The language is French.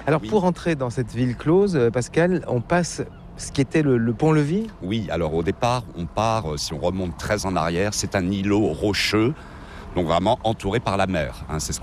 Alors Oui. pour entrer dans cette ville close, Pascal, on passe ce qui était le pont-levis. Oui, alors au départ, on part, si on remonte très en arrière, c'est un îlot rocheux, donc vraiment entouré par la mer. C'est ce